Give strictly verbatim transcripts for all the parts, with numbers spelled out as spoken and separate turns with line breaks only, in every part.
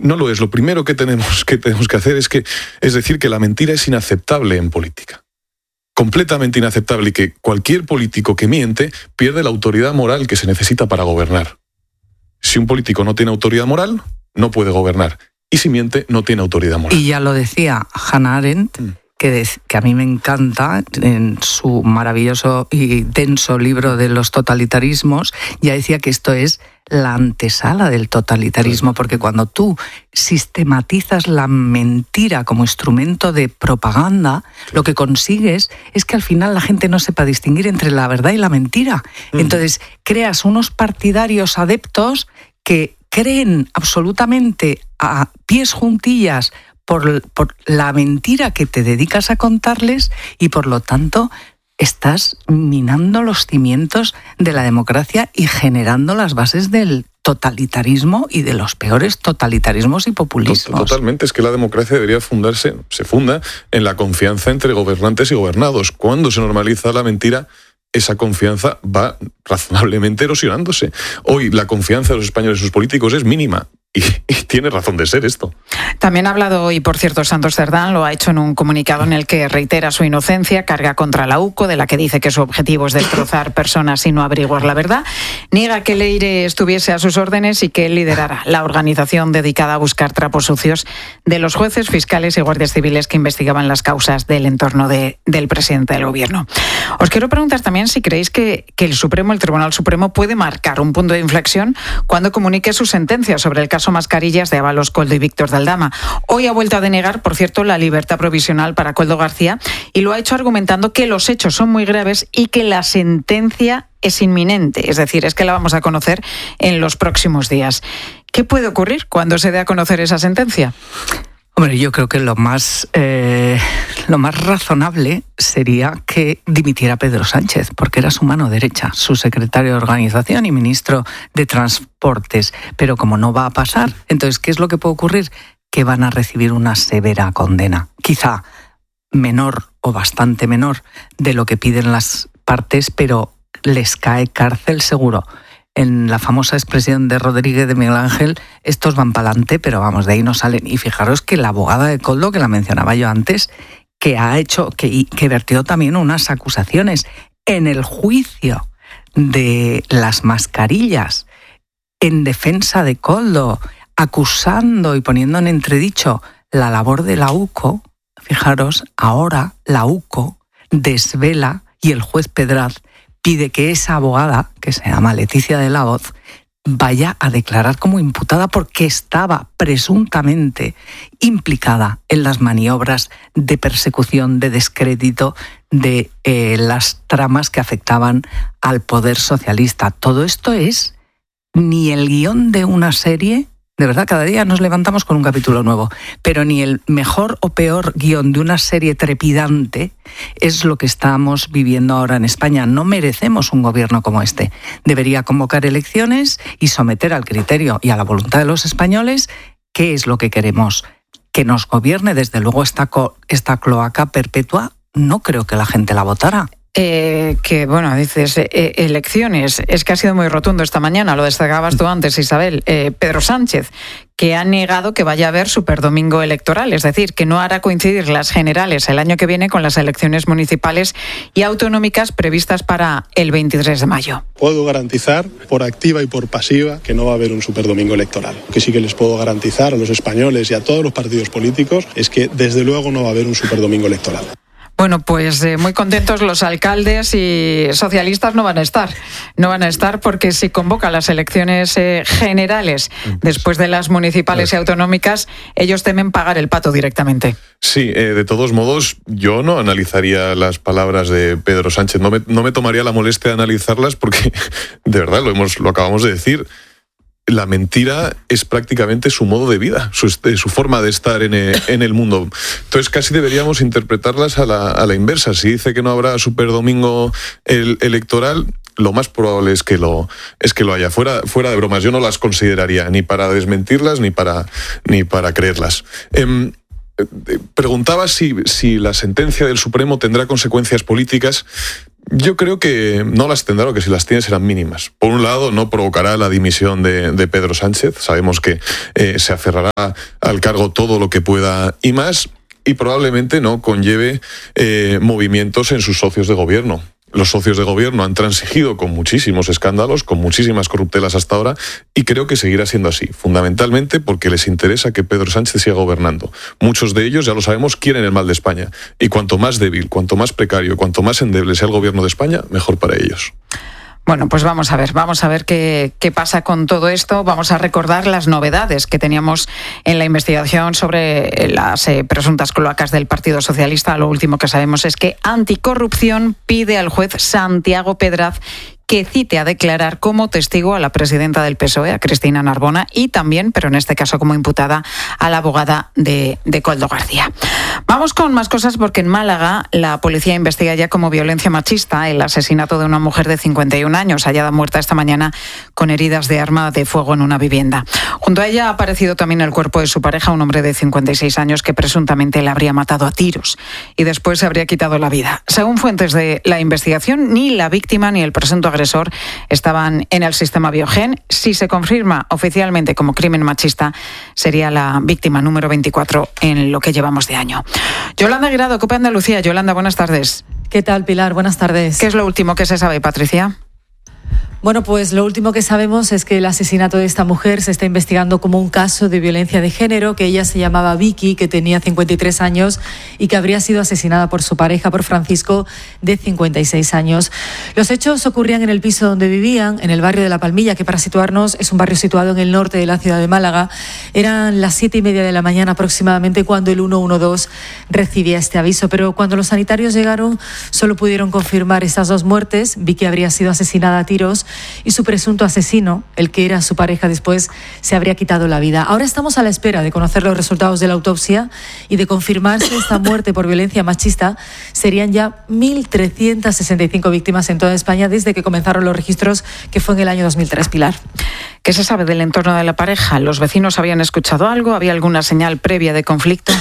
no lo es. Lo primero que tenemos, que tenemos que hacer es, que, es decir que la mentira es inaceptable en política. Completamente inaceptable, y que cualquier político que miente pierde la autoridad moral que se necesita para gobernar. Si un político no tiene autoridad moral, no puede gobernar. Y si miente, no tiene autoridad moral.
Y ya lo decía Hannah Arendt, mm. que, de, que a mí me encanta, en su maravilloso y denso libro de los totalitarismos, ya decía que esto es la antesala del totalitarismo, porque cuando tú sistematizas la mentira como instrumento de propaganda, lo que consigues es que al final la gente no sepa distinguir entre la verdad y la mentira. Uh-huh. Entonces creas unos partidarios adeptos que creen absolutamente a pies juntillas por, por la mentira que te dedicas a contarles, y por lo tanto estás minando los cimientos de la democracia y generando las bases del totalitarismo y de los peores totalitarismos y populismos.
Totalmente, es que la democracia debería fundarse, se funda en la confianza entre gobernantes y gobernados. Cuando se normaliza la mentira, esa confianza va razonablemente erosionándose. Hoy la confianza de los españoles en sus políticos es mínima. Y, y tiene razón de ser esto.
También ha hablado hoy, por cierto, Santos Cerdán, lo ha hecho en un comunicado en el que reitera su inocencia, carga contra la U C O, de la que dice que su objetivo es destrozar personas y no averiguar la verdad. Niega que Leire estuviese a sus órdenes y que él liderara la organización dedicada a buscar trapos sucios de los jueces, fiscales y guardias civiles que investigaban las causas del entorno de, del presidente del gobierno. Os quiero preguntar también si creéis que, que el Supremo, el Tribunal Supremo, puede marcar un punto de inflexión cuando comunique su sentencia sobre el caso Mascarillas de Ábalos, Koldo y Víctor de Aldama. Hoy ha vuelto a denegar, por cierto, la libertad provisional para Koldo García, y lo ha hecho argumentando que los hechos son muy graves y que la sentencia es inminente, es decir, es que la vamos a conocer en los próximos días. ¿Qué puede ocurrir cuando se dé a conocer esa sentencia?
Hombre, yo creo que lo más, eh, lo más razonable sería que dimitiera Pedro Sánchez, porque era su mano derecha, su secretario de Organización y ministro de Transportes. Pero como no va a pasar, entonces, ¿qué es lo que puede ocurrir? Que van a recibir una severa condena, quizá menor o bastante menor de lo que piden las partes, pero les cae cárcel seguro. En la famosa expresión de Rodríguez de Miguel Ángel, estos van para adelante, pero vamos, de ahí no salen. Y fijaros que la abogada de Koldo, que la mencionaba yo antes, que ha hecho, que, que vertió también unas acusaciones en el juicio de las mascarillas en defensa de Koldo, acusando y poniendo en entredicho la labor de la U C O. Fijaros, ahora la U C O desvela, y el juez Pedraz pide que esa abogada, que se llama Leticia de la Hoz, vaya a declarar como imputada porque estaba presuntamente implicada en las maniobras de persecución, de descrédito de eh, las tramas que afectaban al poder socialista. Todo esto es ni el guión de una serie. De verdad, cada día nos levantamos con un capítulo nuevo, pero ni el mejor o peor guión de una serie trepidante es lo que estamos viviendo ahora en España. No merecemos un gobierno como este. Debería convocar elecciones y someter al criterio y a la voluntad de los españoles qué es lo que queremos. Que nos gobierne, desde luego, esta, co- esta cloaca perpetua, no creo que la gente la votara.
Eh, que, bueno, dices, eh, elecciones, es que ha sido muy rotundo esta mañana, lo destacabas tú antes, Isabel. Eh, Pedro Sánchez, que ha negado que vaya a haber superdomingo electoral, es decir, que no hará coincidir las generales el año que viene con las elecciones municipales y autonómicas previstas para el veintitrés de mayo.
Puedo garantizar, por activa y por pasiva, que no va a haber un superdomingo electoral. Lo que sí que les puedo garantizar a los españoles y a todos los partidos políticos es que, desde luego, no va a haber un superdomingo electoral.
Bueno, pues eh, muy contentos los alcaldes y socialistas no van a estar. No van a estar porque si convoca las elecciones eh, generales después de las municipales y autonómicas, ellos temen pagar el pato directamente.
Sí, eh, de todos modos, yo no analizaría las palabras de Pedro Sánchez. No me, no me tomaría la molestia de analizarlas porque, de verdad, lo, hemos, lo acabamos de decir. La mentira es prácticamente su modo de vida, su, su forma de estar en el, en el mundo. Entonces casi deberíamos interpretarlas a la, a la inversa. Si dice que no habrá superdomingo el, electoral, lo más probable es que lo, es que lo haya. Fuera, fuera de bromas, yo no las consideraría ni para desmentirlas ni para, ni para creerlas. Eh, Preguntaba si, si la sentencia del Supremo tendrá consecuencias políticas. Yo creo que no las tendrá, o que si las tiene serán mínimas. Por un lado, no provocará la dimisión de, de Pedro Sánchez. Sabemos que eh, se aferrará al cargo todo lo que pueda y más, y probablemente no conlleve eh, movimientos en sus socios de gobierno. Los socios de gobierno han transigido con muchísimos escándalos, con muchísimas corruptelas hasta ahora, y creo que seguirá siendo así, fundamentalmente porque les interesa que Pedro Sánchez siga gobernando. Muchos de ellos, ya lo sabemos, quieren el mal de España, y cuanto más débil, cuanto más precario, cuanto más endeble sea el gobierno de España, mejor para ellos.
Bueno, pues vamos a ver, vamos a ver qué, qué pasa con todo esto. Vamos a recordar las novedades que teníamos en la investigación sobre las eh, presuntas cloacas del Partido Socialista. Lo último que sabemos es que Anticorrupción pide al juez Santiago Pedraz que cite a declarar como testigo a la presidenta del P S O E, a Cristina Narbona, y también, pero en este caso como imputada, a la abogada de, de Koldo García. Vamos con más cosas, porque en Málaga la policía investiga ya como violencia machista el asesinato de una mujer de cincuenta y un años, hallada muerta esta mañana con heridas de arma de fuego en una vivienda. Junto a ella ha aparecido también el cuerpo de su pareja, un hombre de cincuenta y seis años que presuntamente la habría matado a tiros y después se habría quitado la vida. Según fuentes de la investigación, ni la víctima ni el presunto agresor estaban en el sistema Biogen. Si se confirma oficialmente como crimen machista, sería la víctima número veinticuatro en lo que llevamos de año. Yolanda Guirado, COPE Andalucía. Yolanda, buenas tardes.
¿Qué tal, Pilar? Buenas tardes.
¿Qué es lo último que se sabe, Patricia?
Bueno, pues lo último que sabemos es que el asesinato de esta mujer se está investigando como un caso de violencia de género, que ella se llamaba Vicky, que tenía cincuenta y tres años y que habría sido asesinada por su pareja, por Francisco, de cincuenta y seis años. Los hechos ocurrían en el piso donde vivían, en el barrio de La Palmilla, que para situarnos es un barrio situado en el norte de la ciudad de Málaga. Eran las siete y media de la mañana aproximadamente cuando el ciento doce recibía este aviso, pero cuando los sanitarios llegaron solo pudieron confirmar estas dos muertes. Vicky habría sido asesinada a tiros y su presunto asesino, el que era su pareja después, se habría quitado la vida. Ahora estamos a la espera de conocer los resultados de la autopsia y de confirmarse esta muerte por violencia machista. Serían ya mil trescientas sesenta y cinco víctimas en toda España desde que comenzaron los registros, que fue en el año dos mil tres, Pilar.
¿Qué se sabe del entorno de la pareja? ¿Los vecinos habían escuchado algo? ¿Había alguna señal previa de conflicto?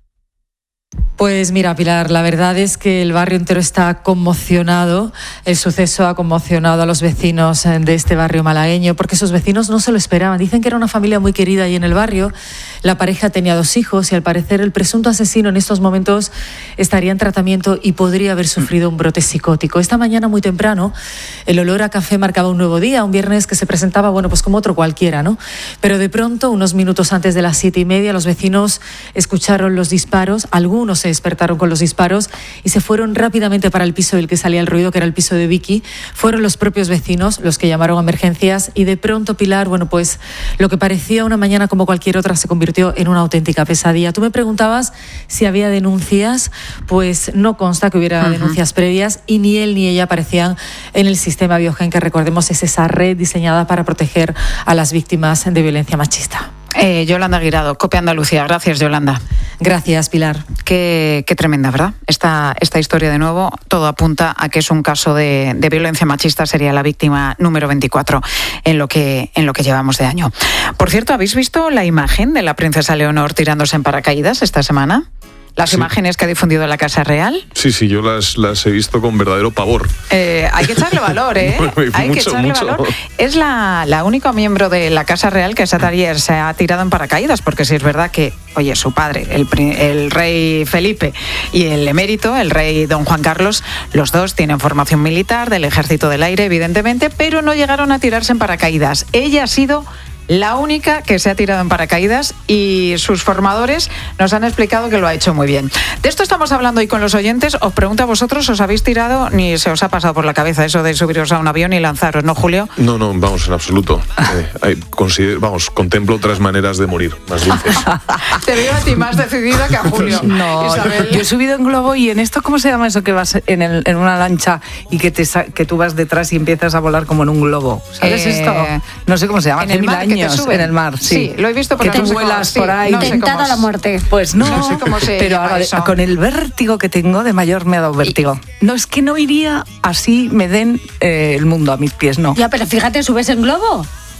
Pues mira, Pilar, la verdad es que el barrio entero está conmocionado. El suceso ha conmocionado a los vecinos de este barrio malagueño, porque sus vecinos no se lo esperaban. Dicen que era una familia muy querida ahí en el barrio. La pareja tenía dos hijos y al parecer el presunto asesino en estos momentos estaría en tratamiento y podría haber sufrido un brote psicótico. Esta mañana muy temprano el olor a café marcaba un nuevo día, un viernes que se presentaba, bueno, pues como otro cualquiera, ¿no? Pero de pronto, unos minutos antes de las siete y media, los vecinos escucharon los disparos, algunos se despertaron con los disparos y se fueron rápidamente para el piso del que salía el ruido, que era el piso de Vicky. Fueron los propios vecinos los que llamaron a emergencias y de pronto, Pilar, bueno, pues lo que parecía una mañana como cualquier otra se convirtió en una auténtica pesadilla. Tú me preguntabas si había denuncias, pues no consta que hubiera uh-huh. denuncias previas y ni él ni ella aparecían en el sistema Biogen, que recordemos es esa red diseñada para proteger a las víctimas de violencia machista.
Eh, Yolanda Guirado, COPE Andalucía. Gracias, Yolanda.
Gracias, Pilar.
Qué, qué tremenda, ¿verdad? Esta, esta historia, de nuevo, todo apunta a que es un caso de, de violencia machista. Sería la víctima número veinticuatro en lo, que, en lo que llevamos de año. Por cierto, ¿habéis visto la imagen de la princesa Leonor tirándose en paracaídas esta semana? Las sí. imágenes que ha difundido la Casa Real.
Sí, sí, yo las, las he visto con verdadero pavor.
Eh, hay que echarle valor, ¿eh? hay
mucho,
que echarle
mucho.
valor. Es la, la única miembro de la Casa Real que esta ayer se ha tirado en paracaídas, porque sí es verdad que, oye, su padre, el, el rey Felipe, y el emérito, el rey don Juan Carlos, los dos tienen formación militar del Ejército del Aire, evidentemente, pero no llegaron a tirarse en paracaídas. Ella ha sido la única que se ha tirado en paracaídas y sus formadores nos han explicado que lo ha hecho muy bien. De esto estamos hablando hoy con los oyentes. Os pregunto a vosotros, ¿os habéis tirado ni se os ha pasado por la cabeza eso de subiros a un avión y lanzaros, no, Julio?
No, no, vamos, en absoluto. Eh, hay, consider, vamos, contemplo otras maneras de morir, más dulces.
Te veo a ti más decidida que a Julio.
No, Isabel. Yo he subido en globo y en esto, ¿cómo se llama eso que vas en, el, en una lancha y que, te, que tú vas detrás y empiezas a volar como en un globo? ¿Sabes eh, esto? No sé cómo se llama, hace mil años. En el mar, sí.
Sí, lo he visto,
porque que tú vuelas por ahí.
No Tentada la muerte.
Pues no,
no sé cómo se
pero ahora eso. Con el vértigo que tengo de mayor me ha dado vértigo. Y... No, es que no iría así, me den eh, el mundo a mis pies, no.
Ya, pero fíjate, ¿subes en globo?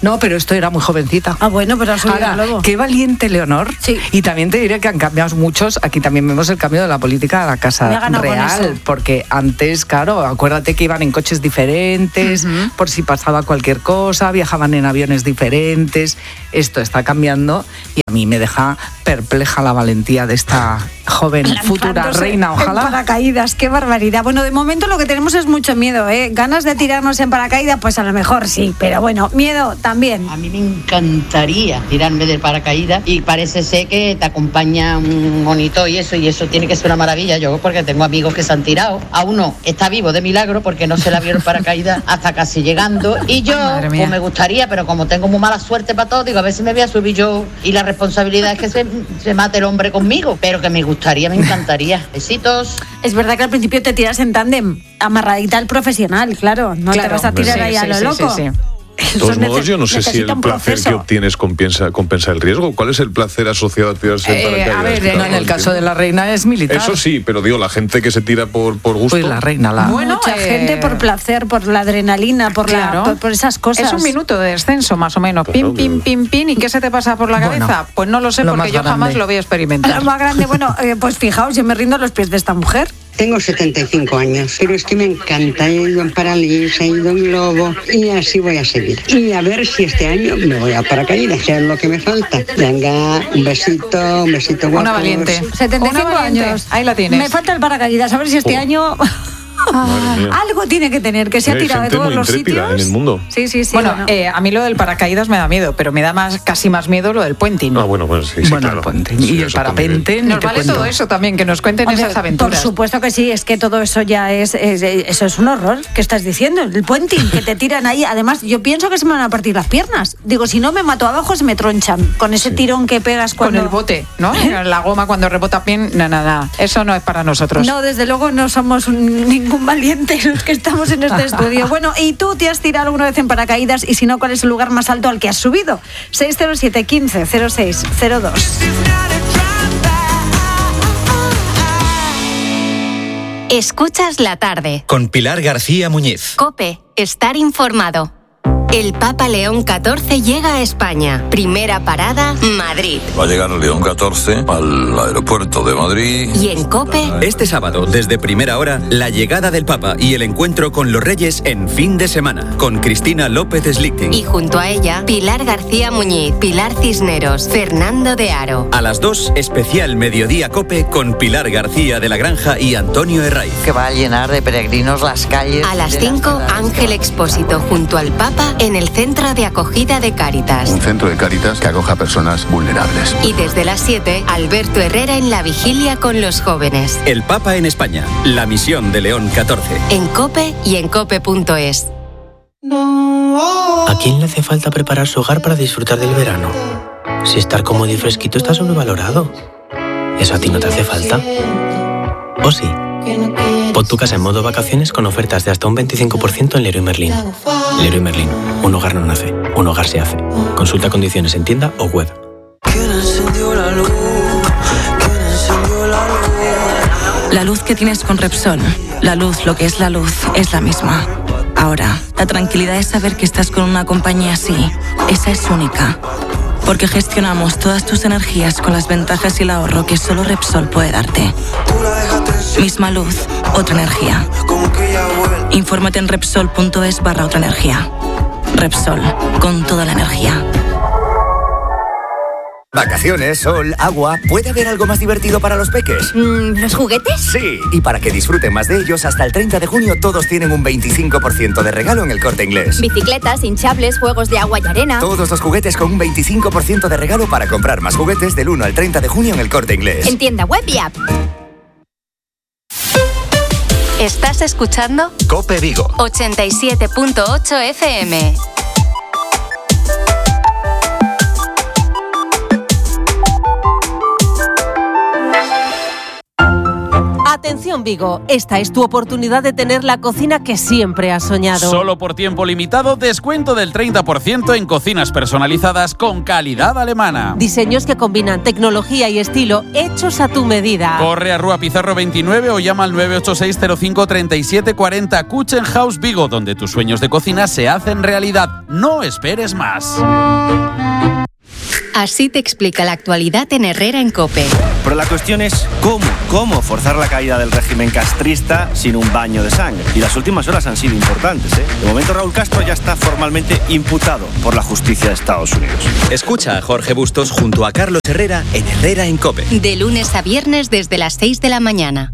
No, pero esto era muy jovencita.
Ah, bueno, pero ha subido
Ahora,
luego.
qué valiente, Leonor.
Sí.
Y también te diré que han cambiado muchos. Aquí también vemos el cambio de la política de la
Me ha
Casa
ganado con
Real.
eso.
Porque antes, claro, acuérdate que iban en coches diferentes,
Ujú.
por si pasaba cualquier cosa, viajaban en aviones diferentes. Esto está cambiando y a mí me deja perpleja la valentía de esta joven futura
Lanzándose
reina,
en
ojalá.
paracaídas, qué barbaridad. Bueno, de momento lo que tenemos es mucho miedo, ¿eh? Ganas de tirarnos en paracaídas, pues a lo mejor sí, pero bueno, miedo también.
A mí me encantaría tirarme del paracaídas y parece ser que te acompaña un monito y eso, y eso tiene que ser una maravilla. Yo, porque tengo amigos que se han tirado. A uno está vivo de milagro porque no se le abrieron paracaídas hasta casi llegando. Y yo,
Madre mía.
pues me gustaría, pero como tengo muy mala suerte para todo, digo, a ver si me voy a subir yo y la responsabilidad es que se, se mate el hombre conmigo. Pero que me gustaría, me encantaría. Besitos.
Es verdad que al principio te tiras en tándem, amarradita al profesional, claro, no
Claro.
te vas a tirar
Sí,
ahí a
sí,
lo
sí,
loco.
sí, sí.
De
Eso
todos
nece-
modos, yo no sé si
necesita
el
un
placer
proceso.
que obtienes compensa, compensa el riesgo. ¿Cuál es el placer asociado a tirarse en
Eh,
paracaídas?
a ver,
Claro,
no, en el caso de la reina es militar.
Eso sí, pero digo, la gente que se tira por, por gusto...
Pues la reina, la...
Bueno,
Mucha
eh,
gente por placer, por la adrenalina, por,
Claro.
la, por, por esas cosas.
Es un minuto de descenso, más o menos.
Claro,
Pim, pim,
claro.
pim, pim. ¿Y qué se te pasa por la
Bueno,
cabeza? Pues no lo sé,
lo
porque
más
yo jamás
grande.
lo voy a
La
experimentar.
más grande, bueno, eh, pues fijaos, yo me rindo a los pies de esta mujer.
Tengo setenta y cinco años, pero es que me encanta. He ido en Paralís, he ido en globo y así voy a seguir. Y a ver si este año me voy a paracaídas, que es lo que me falta. Venga, un besito, un besito guapo.
Una valiente.
setenta y cinco
Una valiente.
años.
Ahí la tienes.
Me falta el paracaídas, a ver si este
Oh.
año...
Madre mía.
Algo tiene que tener, que se ha
Hay
tirado de
gente
todos
muy
los
intrépida
sitios.
en el mundo.
Sí, sí, sí.
Bueno, eh, a mí lo del paracaídas me da miedo, pero me da más, casi más miedo lo del puenting.
Ah, bueno, pues sí, sí,
bueno,
claro.
el puente.
Sí,
y el
eso también.
parapente, ni
Nos
te
vale
cuento.
todo eso también, que nos cuenten
Hombre,
esas aventuras.
Por supuesto que sí, es que todo eso ya es, es- eso es un horror. ¿Qué estás diciendo? El puenting, que te tiran ahí. Además, yo pienso que se me van a partir las piernas. Digo, si no me mato abajo, se me tronchan. Con ese tirón que pegas
Con
cuando...
el bote, ¿no? La goma cuando rebota bien, nada, nada. Eso no es para nosotros.
No, desde luego no somos un- ningún valiente los que estamos en este estudio. Bueno, ¿y tú te has tirado alguna vez en paracaídas? Y si no, ¿cuál es el lugar más alto al que has subido? seis cero siete, quince, cero seis cero dos.
Escuchas la tarde.
Con Pilar García Muñiz.
COPE. Estar informado. El Papa León catorce llega a España. Primera parada, Madrid.
Va a llegar León catorce al aeropuerto de Madrid.
Y en COPE,
Este sábado, desde primera hora, la llegada del Papa y el encuentro con los Reyes en fin de semana, con Cristina López Slichting.
y junto a ella, Pilar García Muñiz, Pilar Cisneros, Fernando de Aro.
A las dos, especial Mediodía Cope con Pilar García de la Granja y Antonio Herraiz.
Que va a llenar de peregrinos las calles.
A las
de
cinco,
ciudades.
Ángel Expósito junto al Papa en el centro de acogida de Cáritas.
Un centro de Cáritas que acoja a personas vulnerables.
Y desde las siete, Alberto Herrera en la vigilia con los jóvenes.
El Papa en España, la misión de León catorce.
En COPE y en cope punto es.
¿A quién le hace falta preparar su hogar para disfrutar del verano? Si estar cómodo y fresquito está sobrevalorado. ¿Eso a ti no te hace falta? ¿O sí? Pon tu casa en modo vacaciones con ofertas de hasta un veinticinco por ciento en Leroy Merlin. Leroy Merlin. Un hogar no nace, un hogar se hace. Consulta condiciones en tienda o web.
La luz que tienes con Repsol, la luz, lo que es la luz, es la misma. Ahora, la tranquilidad de saber que estás con una compañía así, esa es única. Porque gestionamos todas tus energías con las ventajas y el ahorro que solo Repsol puede darte. Misma luz, otra energía. Infórmate en Repsol.es barra otra energía. Repsol, con toda la energía.
Vacaciones, sol, agua. ¿Puede haber algo más divertido para los peques?
¿Los juguetes?
Sí, y para que disfruten más de ellos, hasta el treinta de junio todos tienen un veinticinco por ciento de regalo en El Corte Inglés.
Bicicletas, hinchables, juegos de agua y arena.
Todos los juguetes con un veinticinco por ciento de regalo para comprar más juguetes del uno al treinta de junio en El Corte Inglés.
En tienda web y app.
¿Estás escuchando?
Cope Vigo.
ochenta y siete punto ocho F M.
Atención Renovación Vigo. Esta es tu oportunidad de tener la cocina que siempre has soñado.
Solo por tiempo limitado, descuento del treinta por ciento en cocinas personalizadas con calidad alemana.
Diseños que combinan tecnología y estilo hechos a tu medida.
Corre a Rúa Pizarro veintinueve o llama al nueve ocho seis cero cinco tres siete cuatro cero. Kitchen House Vigo, donde tus sueños de cocina se hacen realidad. No esperes más.
Así te explica la actualidad en Herrera en COPE.
Pero la cuestión es cómo, cómo forzar la caída del régimen castrista sin un baño de sangre. Y las últimas horas han sido importantes, ¿eh? De momento Raúl Castro ya está formalmente imputado por la justicia de Estados Unidos.
Escucha a Jorge Bustos junto a Carlos Herrera en Herrera en COPE.
De lunes a viernes desde las seis de la mañana.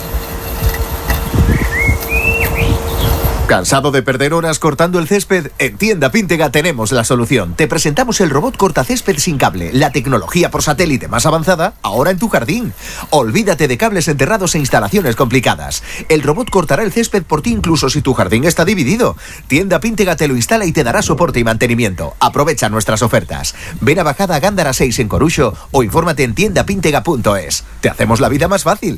¿Cansado de perder horas cortando el césped? En Tienda Píntega tenemos la solución. Te presentamos el robot cortacésped sin cable, la tecnología por satélite más avanzada, ahora en tu jardín. Olvídate de cables enterrados e instalaciones complicadas. El robot cortará el césped por ti incluso si tu jardín está dividido. Tienda Píntega te lo instala y te dará soporte y mantenimiento. Aprovecha nuestras ofertas. Ven a Bajada Gándara seis en Coruxo o infórmate en tienda píntega punto es. Te hacemos la vida más fácil.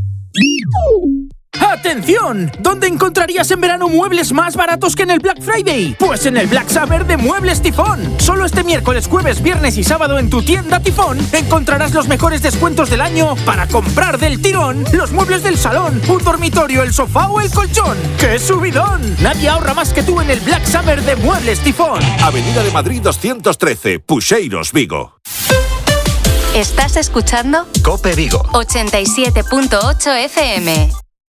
¡Atención! ¿Dónde encontrarías en verano muebles más baratos que en el Black Friday? Pues en el Black Summer de Muebles Tifón. Solo este miércoles, jueves, viernes y sábado en tu tienda Tifón encontrarás los mejores descuentos del año para comprar del tirón los muebles del salón, un dormitorio, el sofá o el colchón. ¡Qué subidón! Nadie ahorra más que tú en el Black Summer de Muebles Tifón.
Avenida de Madrid doscientos trece, Puxeiros, Vigo.
¿Estás escuchando?
COPE Vigo.
ochenta y siete punto ocho F M.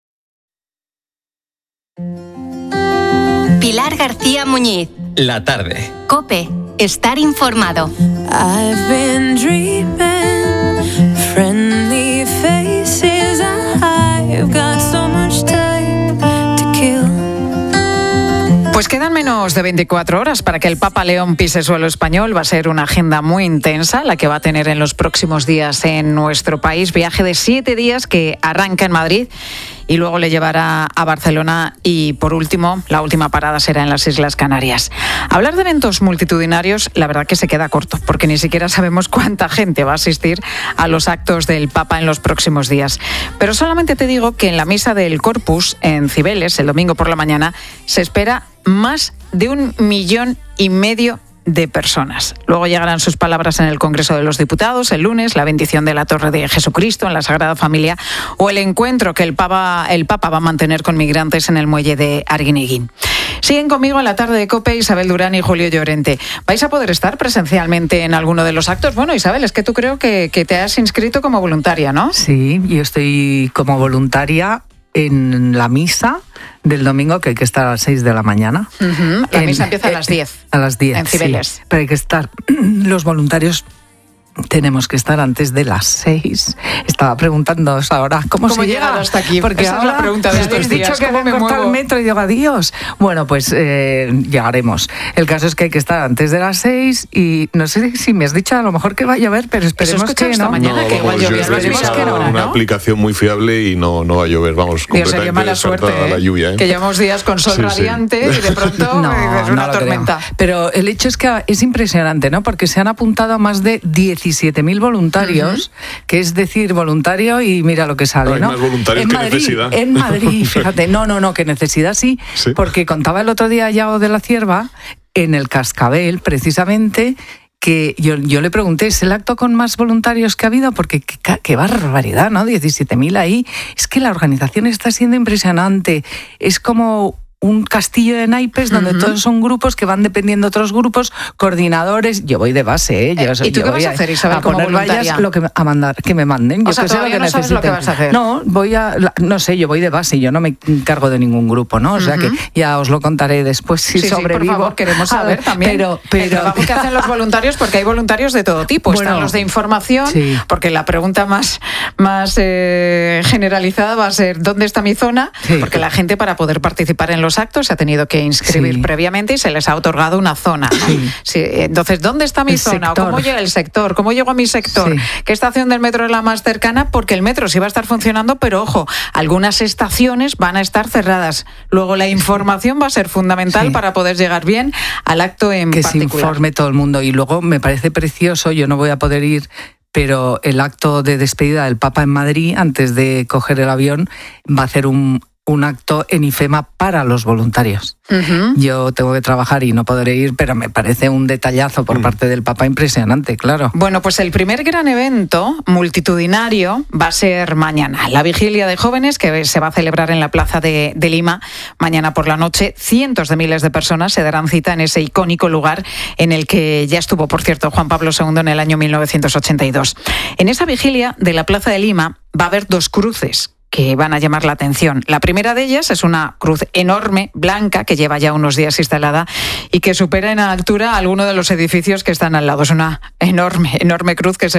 Pilar García Muñiz.
La tarde.
COPE. Estar informado.
I've been dreaming, friendly faces, I've got so much time to kill.
Pues quedan menos de veinticuatro horas para que el Papa León pise suelo español. Va a ser una agenda muy intensa la que va a tener en los próximos días en nuestro país. Viaje de siete días que arranca en Madrid y luego le llevará a Barcelona y, por último, la última parada será en las Islas Canarias. Hablar de eventos multitudinarios, la verdad que se queda corto, porque ni siquiera sabemos cuánta gente va a asistir a los actos del Papa en los próximos días. Pero solamente te digo que en la misa del Corpus, en Cibeles, el domingo por la mañana, se espera más de un millón y medio de personas. Luego llegarán sus palabras en el Congreso de los Diputados el lunes, la bendición de la Torre de Jesucristo en la Sagrada Familia o el encuentro que el Papa, el Papa va a mantener con migrantes en el muelle de Arguineguín. Siguen conmigo en la tarde de COPE Isabel Durán y Julio Llorente. ¿Vais a poder estar presencialmente en alguno de los actos? Bueno, Isabel, es que tú creo que, que te has inscrito como voluntaria, ¿no?
Sí, yo estoy como voluntaria en la misa del domingo, que hay que estar a las seis de la mañana.
Uh-huh. La
en,
misa empieza a las diez.
A las diez,
en Cibeles.
Sí, pero hay que estar, los voluntarios tenemos que estar antes de las seis. Estaba preguntándoos ahora cómo,
¿Cómo
se llega
hasta aquí.
Porque
esa
ahora
es la pregunta de estos
habéis
días.
dicho que
¿Cómo me
cortar el metro y digo adiós. Bueno, pues eh, llegaremos. El caso es que hay que estar antes de las seis y no sé si me has dicho a lo mejor que va a llover, pero esperemos
Eso
que
esta
no.
mañana,
no,
que igual
vamos,
llovía.
yo he
Esperemos que no,
una
¿no?
aplicación muy fiable y no, no va a llover, vamos,
Dios, qué mala
descartada
suerte, ¿eh?
la lluvia. ¿eh?
Que llevamos días con sol
Sí, sí.
radiante y de pronto
No,
es una
no lo
tormenta.
creo. Pero el hecho es que es impresionante, ¿no? Porque se han apuntado a más de diecisiete mil voluntarios, uh-huh. que es decir, voluntario y mira lo que sale,
no, hay
¿no?
más voluntarios
en
que
Madrid,
necesidad.
En Madrid, fíjate, no, no, no, que necesidad sí,
sí,
porque contaba el otro día Yago de la Cierva en el Cascabel, precisamente, que yo, yo le pregunté, ¿es el acto con más voluntarios que ha habido? Porque qué, qué barbaridad, ¿no? diecisiete mil ahí. Es que la organización está siendo impresionante. Es como un castillo de naipes donde uh-huh. todos son grupos que van dependiendo de otros grupos, coordinadores. Yo voy de base, ¿eh? Yo,
¿Y tú
yo
qué vas a hacer, Isabel,
a
como
poner
voluntaria?
vallas, lo que, a mandar, que me manden.
O
Yo
sea,
que sé lo
todavía
que
no sabes lo que vas a hacer.
No, voy a, no sé, yo voy de base, yo no me encargo de ningún grupo, ¿no? O sea uh-huh. que ya os lo contaré después si
sí,
sobrevivo.
Sí, por favor, queremos saber
ver,
también
pero, pero,
el trabajo que hacen los voluntarios, porque hay voluntarios de todo tipo.
Bueno,
están los de información, sí. porque la pregunta más, más eh, generalizada va a ser ¿dónde está mi zona? Sí. Porque la gente, para poder participar en los actos, se ha tenido que inscribir sí. previamente y se les ha otorgado una zona, ¿no? Sí. Sí, entonces, ¿dónde está mi el zona? Sector. ¿Cómo llega el sector? ¿Cómo llego a mi sector? Sí. ¿Qué estación del metro es la más cercana? Porque el metro sí va a estar funcionando, pero ojo, algunas estaciones van a estar cerradas. Luego la información va a ser fundamental sí. para poder llegar bien al acto en
que
particular.
Que se informe todo el mundo. Y luego me parece precioso, yo no voy a poder ir pero el acto de despedida del Papa en Madrid, antes de coger el avión, va a hacer un, un acto en IFEMA para los voluntarios. Uh-huh. Yo tengo que trabajar y no podré ir, pero me parece un detallazo por uh-huh. parte del Papa impresionante, claro.
Bueno, pues el primer gran evento multitudinario va a ser mañana, la vigilia de jóvenes que se va a celebrar en la Plaza de, de Lima. Mañana por la noche, cientos de miles de personas se darán cita en ese icónico lugar en el que ya estuvo, por cierto, Juan Pablo segundo en el año mil novecientos ochenta y dos. En esa vigilia de la Plaza de Lima va a haber dos cruces que van a llamar la atención. La primera de ellas es una cruz enorme, blanca, que lleva ya unos días instalada y que supera en altura alguno de los edificios que están al lado. Es una enorme, enorme cruz que se